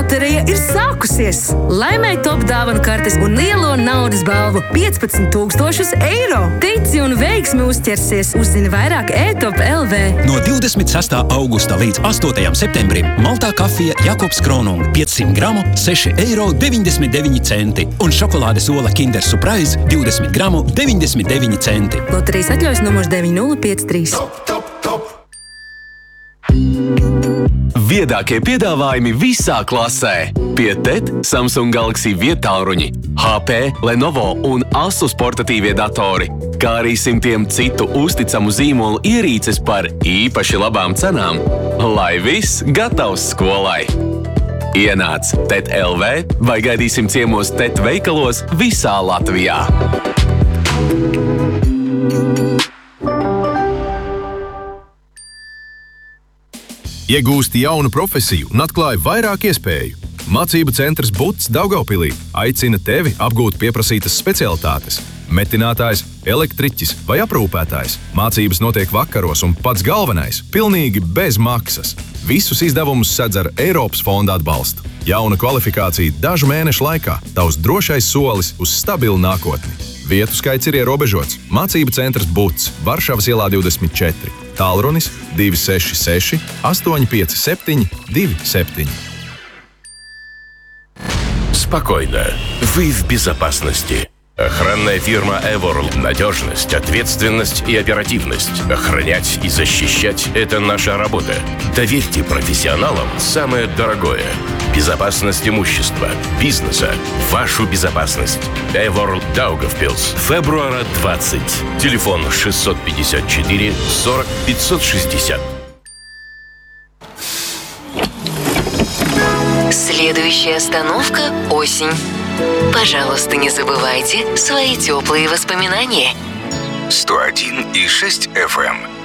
Loterija ir sākusies! Laimēj top dāvanu kartes un lielo naudas balvu – 15,000 eiro! Tici un veiksmi uzķersies! Uzzini vairāk e-top LV. No 26. augusta līdz 8. septembrim maltā kafija Jakobs Kronung 500 gramu 6,99 eiro un šokolādes ola Kinder Surprise 20 gramu 99 centi. Loterijas atļaujas numurs 9053. Top! Viedākie piedāvājumi visā klasē. Pie TET Samsung Galaxy vietāluņi, HP, Lenovo un Asus portatīvie datori, kā arī simtiem citu uzticamu zīmolu ierīces par īpaši labām cenām. Lai viss gatavs skolai! Ienāc TET LV vai gaidīsim ciemos TET veikalos visā Latvijā. Iegūsti jaunu profesiju un atklāji vairāk iespēju. Mācību centrs BUTS Daugavpilī aicina tevi apgūt pieprasītas specialitātes. Metinātājs, elektriķis vai aprūpētājs. Mācības notiek vakaros un pats galvenais – pilnīgi bez maksas. Visus izdevumus sedz ar Eiropas fonda atbalstu. Jauna kvalifikācija dažu mēnešu laikā. Tavs drošais solis uz stabilu nākotni. Vietu skaits ir ierobežots. Mācību centrs BUTS Varšavas ielā 24. Tālrunis 266 857 27. Спокойно. Вы в безопасности. Охранная фирма Eworld. Надежность, ответственность и оперативность. Охранять и защищать – это наша работа. Доверьте профессионалам самое дорогое. Безопасность имущества, бизнеса, вашу безопасность. Eworld Daugavpils. Февруара 20. Телефон 654 40 560. Следующая остановка – осень. Пожалуйста, не забывайте свои теплые воспоминания. 101,6 FM.